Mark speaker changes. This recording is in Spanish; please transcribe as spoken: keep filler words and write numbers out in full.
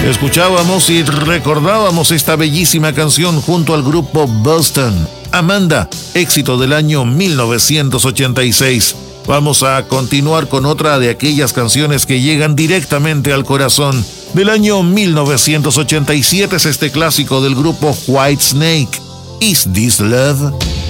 Speaker 1: Escuchábamos y recordábamos esta bellísima canción junto al grupo Boston. Amanda, éxito del año mil novecientos ochenta y seis. Vamos a continuar con otra de aquellas canciones que llegan directamente al corazón. Del año mil novecientos ochenta y siete es este clásico del grupo Whitesnake. Is This Love?